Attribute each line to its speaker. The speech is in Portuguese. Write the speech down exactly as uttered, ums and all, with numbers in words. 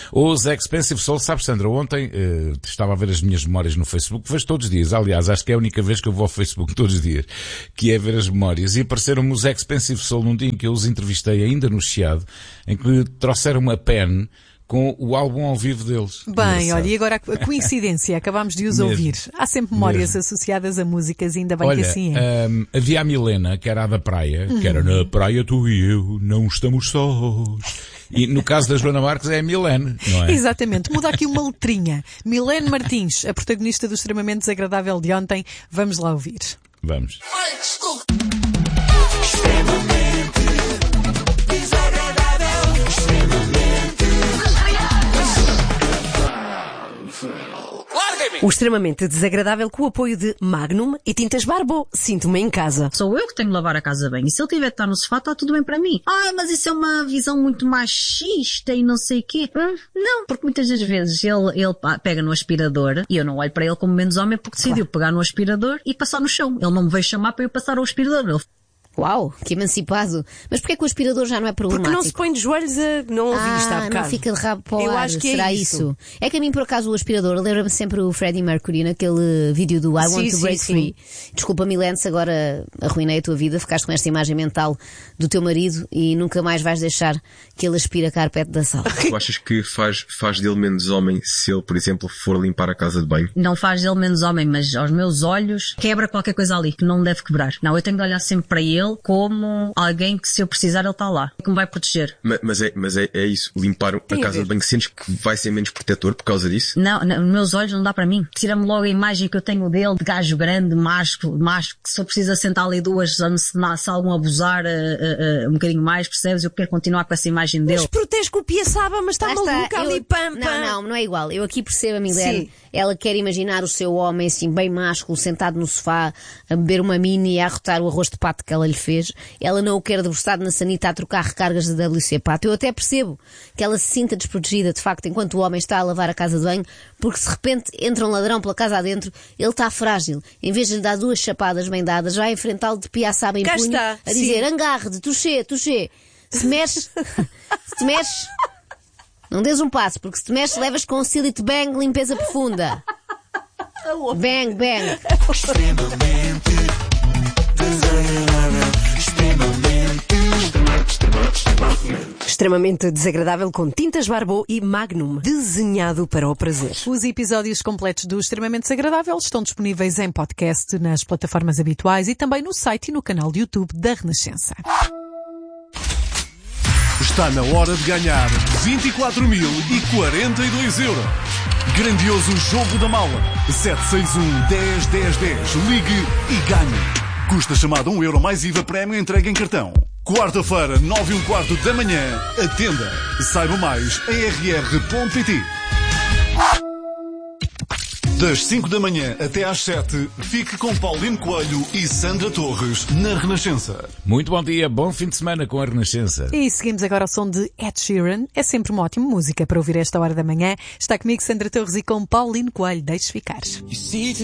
Speaker 1: Os Expensive Soul, sabes, Sandra, ontem uh, estava a ver as minhas memórias no Facebook, vejo todos os dias, aliás, acho que é a única vez que eu vou ao Facebook todos os dias, que é ver as memórias, e apareceram-me os Expensive Soul num dia em que eu os entrevistei ainda no Chiado, em que trouxeram uma pen com o álbum ao vivo deles.
Speaker 2: Bem,
Speaker 1: Engraçado.
Speaker 2: olha, e agora a coincidência, acabámos de os
Speaker 1: Mesmo.
Speaker 2: ouvir. Há sempre memórias
Speaker 1: Mesmo.
Speaker 2: associadas a músicas, ainda bem
Speaker 1: Olha,
Speaker 2: que assim é.
Speaker 1: hum, havia a Milena, que era a da praia, que era na praia tu e eu, não estamos sós. E no caso da Joana Marques é a Milene, não é?
Speaker 2: Exatamente, muda aqui uma letrinha. Milene Martins, a protagonista do Extremamente Desagradável de ontem, vamos lá ouvir.
Speaker 1: Vamos.
Speaker 3: O Extremamente Desagradável com o apoio de Magnum e Tintas Barbo. Sinto-me em casa.
Speaker 4: Sou eu que tenho que lavar a casa bem. E se ele tiver que estar no sofá, está tudo bem para mim. Ah, mas isso é uma visão muito machista e não sei o quê. Hum, não, porque muitas das vezes ele, ele pega no aspirador e eu não olho para ele como menos homem porque decidiu claro. pegar no aspirador e passar no chão. Ele não me veio chamar para eu passar ao aspirador. Ele...
Speaker 5: Uau, que emancipado. Mas porquê que o aspirador já não é problemático?
Speaker 3: Porque não se põe de joelhos a... Não ouvi
Speaker 5: ah,
Speaker 3: isto há bocado.
Speaker 5: Não fica de rabo para o
Speaker 3: Eu
Speaker 5: ar.
Speaker 3: acho que
Speaker 5: Será
Speaker 3: é
Speaker 5: isso?
Speaker 3: isso.
Speaker 5: É que a mim, por acaso, o aspirador lembra-me sempre o Freddie Mercury naquele vídeo do I
Speaker 3: Sim,
Speaker 5: Want to
Speaker 3: sim,
Speaker 5: Break
Speaker 3: sim.
Speaker 5: Free. Desculpa, Milene, se agora arruinei a tua vida, ficaste com esta imagem mental do teu marido e nunca mais vais deixar que ele aspire a carpete da sala.
Speaker 6: Tu achas que faz, faz dele menos homem se ele, por exemplo, for limpar a casa de banho?
Speaker 4: Não faz dele menos homem, mas aos meus olhos quebra qualquer coisa ali que não deve quebrar. Não, eu tenho de olhar sempre para ele como alguém que se eu precisar ele está lá, que me vai proteger.
Speaker 6: Mas, mas, é, mas é, é isso, limpar a
Speaker 3: Tem a
Speaker 6: casa
Speaker 3: ver.
Speaker 6: de banho, sentes que vai ser menos protetor por causa disso?
Speaker 4: Não, não, nos meus olhos não dá para mim. Tira-me logo a imagem que eu tenho dele, de gajo grande, macho, macho, que só precisa sentar ali duas, se, se algum abusar uh, uh, uh, um bocadinho mais, percebes? Eu quero continuar com essa imagem dele.
Speaker 3: Mas protege com o piaçaba, mas está
Speaker 5: Lá está,
Speaker 3: maluca ali,
Speaker 5: eu-
Speaker 3: pampa.
Speaker 5: Não, não, não é igual. Eu aqui percebo a Milene.
Speaker 3: Sim.
Speaker 5: Ela quer imaginar o seu homem assim, bem másculo, sentado no sofá, a beber uma mini e a arrotar o arroz de pato que ela lhe fez. Ela não o quer debruçado na sanita a trocar recargas de W C Pato. Eu até percebo que ela se sinta desprotegida, de facto, enquanto o homem está a lavar a casa de banho, porque se de repente entra um ladrão pela casa adentro, ele está frágil. Em vez de lhe dar duas chapadas bem dadas, vai enfrentá-lo de piaçaba em
Speaker 3: Cá
Speaker 5: punho,
Speaker 3: está,
Speaker 5: a dizer,
Speaker 3: sim.
Speaker 5: angarre-te, tuxê, tuxê. Se mexe, se te mexe, não dês um passo, porque se te mexes levas com o Silite Bang limpeza profunda. Bang, bang.
Speaker 3: Extremamente Desagradável com Tintas Barbo e Magnum. Desenhado para o prazer.
Speaker 2: Os episódios completos do Extremamente Desagradável estão disponíveis em podcast nas plataformas habituais e também no site e no canal de YouTube da Renascença.
Speaker 7: Está na hora de ganhar vinte e quatro mil e quarenta e dois euros. Grandioso jogo da mala. sete seis um, dez, dez, dez. Ligue e ganhe. Custa chamada um euro mais I V A prémio entregue em cartão. Quarta-feira, nove e um quarto da manhã. Atenda. Saiba mais em r r ponto p t. Das cinco da manhã até às sete, fique com Paulino Coelho e Sandra Torres na Renascença.
Speaker 1: Muito bom dia, bom fim de semana com a Renascença.
Speaker 2: E seguimos agora ao som de Ed Sheeran. É sempre uma ótima música para ouvir a esta hora da manhã. Está comigo Sandra Torres e com Paulino Coelho. Deixe ficar.